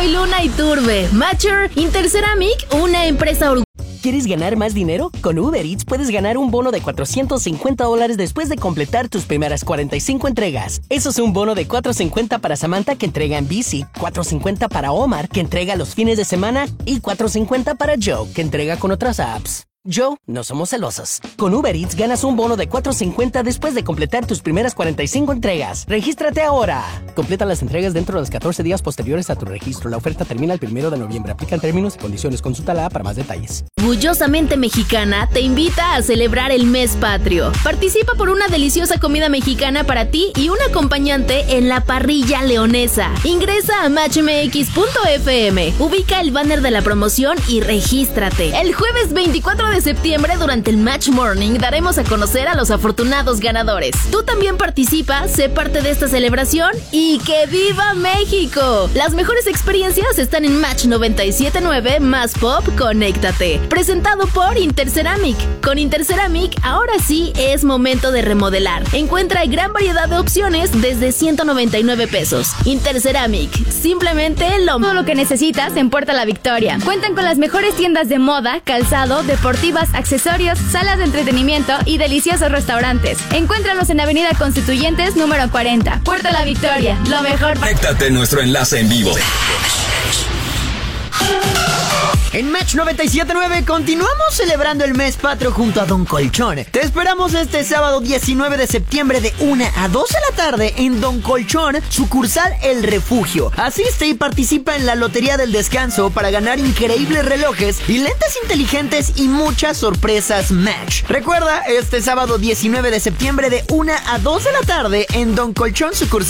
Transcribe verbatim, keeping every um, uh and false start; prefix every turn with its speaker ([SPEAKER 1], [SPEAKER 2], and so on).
[SPEAKER 1] soy Luna Iturbe. Mature Interceramic, una empresa orgullosa.
[SPEAKER 2] ¿Quieres ganar más dinero? Con Uber Eats puedes ganar un bono de cuatrocientos cincuenta dólares después de completar tus primeras cuarenta y cinco entregas. Eso es un bono de cuatrocientos cincuenta para Samantha, que entrega en bici, cuatrocientos cincuenta para Omar, que entrega los fines de semana, y cuatrocientos cincuenta para Joe, que entrega con otras apps. Joe, no somos celosos. Con Uber Eats ganas un bono de cuatrocientos cincuenta después de completar tus primeras cuarenta y cinco entregas. ¡Regístrate ahora! Completa las entregas dentro de los catorce días posteriores a tu registro. La oferta termina el primero de noviembre. Aplican términos y condiciones. Consulta la app para más detalles.
[SPEAKER 1] Orgullosamente Mexicana te invita a celebrar el mes patrio. Participa por una deliciosa comida mexicana para ti y un acompañante en la parrilla leonesa. Ingresa a match m x punto f m, ubica el banner de la promoción y regístrate. El jueves veinticuatro de septiembre, durante el Match Morning, daremos a conocer a los afortunados ganadores. Tú también participa, sé parte de esta celebración y ¡que viva México! Las mejores experiencias están en Match noventa y siete punto nueve más Pop Conéctate. Presentado por Interceramic. Con Interceramic, ahora sí es momento de remodelar. Encuentra gran variedad de opciones desde ciento noventa y nueve pesos. Interceramic, simplemente lo...
[SPEAKER 3] Todo lo que necesitas en Puerta La Victoria. Cuentan con las mejores tiendas de moda, calzado, deportivas, accesorios, salas de entretenimiento y deliciosos restaurantes. Encuéntranos en Avenida Constituyentes número cuarenta. Puerta La Victoria, lo mejor.
[SPEAKER 4] Conéctate en nuestro enlace en vivo.
[SPEAKER 5] En Match noventa y siete punto nueve continuamos celebrando el mes patrio junto a Don Colchón. Te esperamos este sábado diecinueve de septiembre de una a dos de la tarde en Don Colchón, sucursal El Refugio. Asiste y participa en la Lotería del Descanso para ganar increíbles relojes y lentes inteligentes y muchas sorpresas Match. Recuerda, este sábado diecinueve de septiembre de una a dos de la tarde en Don Colchón, sucursal